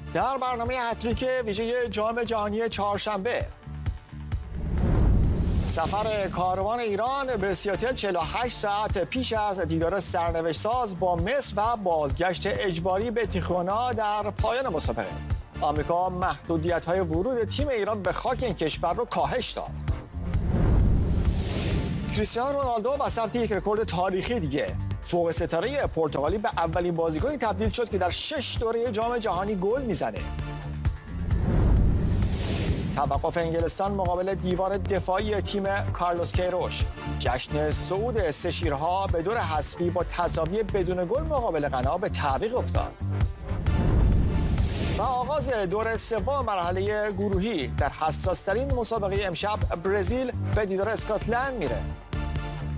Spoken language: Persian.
در برنامه هتریک ویژه جام جهانی چهارشنبه، سفر کاروان ایران به سیاتل 48 ساعت پیش از دیدار سرنوشت ساز با مصر و بازگشت اجباری به تیخوانا در پایان مسابقه. آمریکا محدودیت‌های ورود تیم ایران به خاک این کشور رو کاهش داد. کریستیانو رونالدو با ثبت یک رکورد تاریخی دیگه، فوق ستاره پرتغالی به اولین بازیکنی تبدیل شد که در 6 دوره جام جهانی گل میزنه. توقف انگلستان مقابل دیوار دفاعی تیم کارلوس کیروش. جشن صعود سه شیرها به دور حذفی با تساوی بدون گل مقابل غنا به تعویق افتاد. و آغاز دور سوم مرحله گروهی در حساس‌ترین مسابقه امشب، برزیل به دیدار اسکاتلند میره.